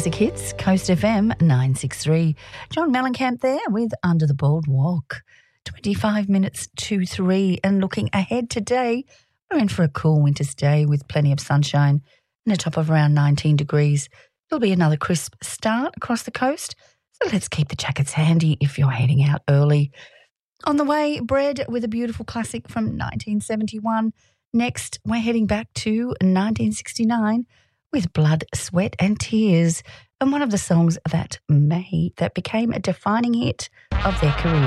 Classic Hits, Coast FM 963. John Mellencamp there with Under the Boardwalk. 25 minutes to 3, and looking ahead today, we're in for a cool winter's day with plenty of sunshine and a top of around 19 degrees. It'll be another crisp start across the coast, so let's keep the jackets handy if you're heading out early. On the way, Bread with a beautiful classic from 1971. Next, we're heading back to 1969 with Blood, Sweat and Tears, and one of the songs that became a defining hit of their career.